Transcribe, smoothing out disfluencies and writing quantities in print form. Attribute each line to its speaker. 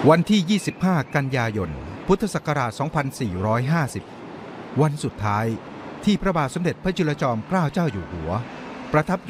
Speaker 1: วันที่ 25 กันยายน พุทธศักราช 2450 วันสุดท้ายที่พระบาทสมเด็จพระจุลจอมเกล้าเจ้าอยู่หัวประทับ